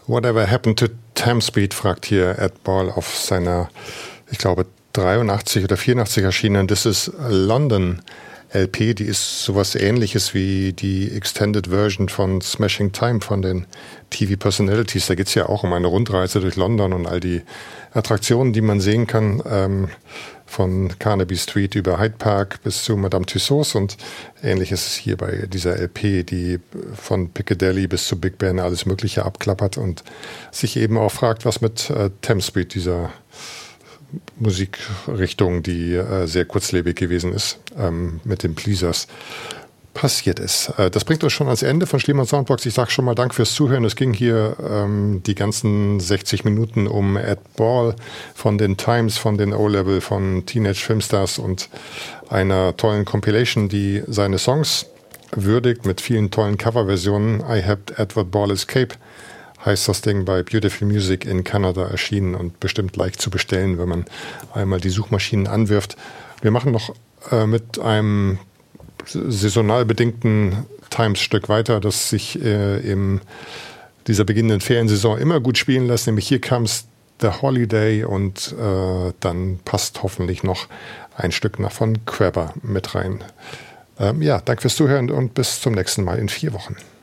Whatever Happened to Tamspeed, fragt hier Ed Ball auf seiner, ich glaube, 83 oder 84 erschienenen This is London LP. Die ist sowas Ähnliches wie die Extended Version von Smashing Time von den TV Personalities. Da geht es ja auch um eine Rundreise durch London und all die Attraktionen, die man sehen kann, von Carnaby Street über Hyde Park bis zu Madame Tussauds, und ähnlich ist es hier bei dieser LP, die von Piccadilly bis zu Big Ben alles Mögliche abklappert und sich eben auch fragt, was mit Tamspeed, dieser Musikrichtung, die sehr kurzlebig gewesen ist, mit den Pleasers passiert ist. Das bringt uns schon ans Ende von Schliemann Soundbox. Ich sage schon mal Dank fürs Zuhören. Es ging hier die ganzen 60 Minuten um Ed Ball von den Times, von den O-Level, von Teenage Filmstars und einer tollen Compilation, die seine Songs würdigt mit vielen tollen Coverversionen. I Helped Edward Ball Escape heißt das Ding, bei Beautiful Music in Kanada erschienen und bestimmt leicht zu bestellen, wenn man einmal die Suchmaschinen anwirft. Wir machen noch mit einem saisonal bedingten Times-Stück weiter, das sich in dieser beginnenden Feriensaison immer gut spielen lässt, nämlich Here Comes the Holiday, und dann passt hoffentlich noch ein Stück nach von Crabber mit rein. Danke fürs Zuhören und bis zum nächsten Mal in 4 Wochen.